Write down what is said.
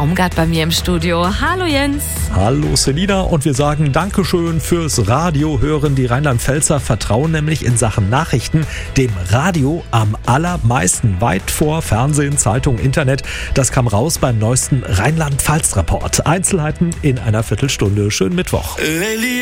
Baumgart bei mir im Studio. Hallo Jens. Hallo Selina, und wir sagen Dankeschön fürs Radio hören. Die Rheinland-Pfälzer vertrauen nämlich in Sachen Nachrichten dem Radio am allermeisten, weit vor Fernsehen, Zeitung, Internet. Das kam raus beim neuesten Rheinland-Pfalz-Report. Einzelheiten in einer Viertelstunde. Schönen Mittwoch.